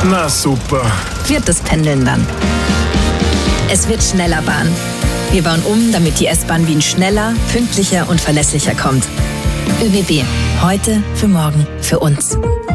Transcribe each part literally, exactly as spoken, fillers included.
Na super. Wird das Pendeln dann. Es wird schneller Bahn. Wir bauen um, damit die S-Bahn Wien schneller, pünktlicher und verlässlicher kommt. ÖBB. Heute, für morgen, für uns.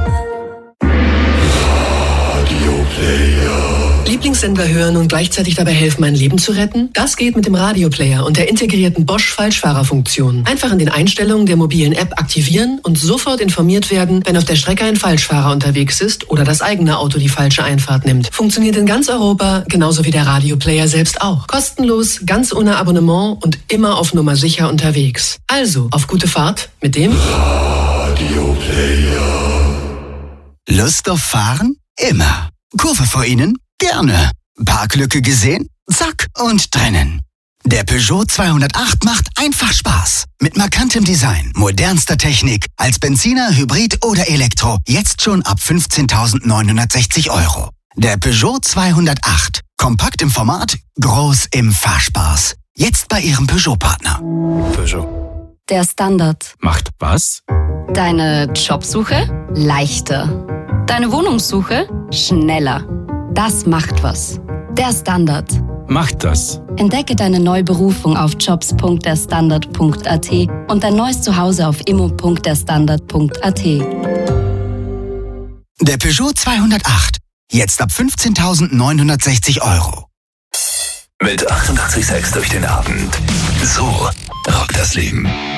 Lieblingssender hören und gleichzeitig dabei helfen, mein Leben zu retten? Das geht mit dem Radioplayer und der integrierten Bosch-Falschfahrerfunktion. Einfach in den Einstellungen der mobilen App aktivieren und sofort informiert werden, wenn auf der Strecke ein Falschfahrer unterwegs ist oder das eigene Auto die falsche Einfahrt nimmt. Funktioniert in ganz Europa, genauso wie der Radioplayer selbst auch. Kostenlos, ganz ohne Abonnement und immer auf Nummer sicher unterwegs. Also, auf gute Fahrt mit dem Radioplayer. Lust auf Fahren? Immer. Kurve vor Ihnen? Gerne. Parklücke gesehen? Zack und drinnen. Der Peugeot zweihundertacht macht einfach Spaß. Mit markantem Design, modernster Technik, als Benziner, Hybrid oder Elektro. Jetzt schon ab fünfzehntausendneunhundertsechzig Euro. Der Peugeot zweihundertacht. Kompakt im Format, groß im Fahrspaß. Jetzt bei Ihrem Peugeot-Partner. Peugeot. Der Standard. Macht was? Deine Jobsuche? Leichter. Deine Wohnungssuche? Schneller. Das macht was. Der Standard. Macht das. Entdecke deine neue Berufung auf jobs punkt der standard punkt a t und dein neues Zuhause auf immo punkt der standard punkt a t. Der Peugeot zweihundertacht. Jetzt ab fünfzehntausendneunhundertsechzig Euro. Mit achtundachtzig Komma sechs durch den Abend. So rockt das Leben.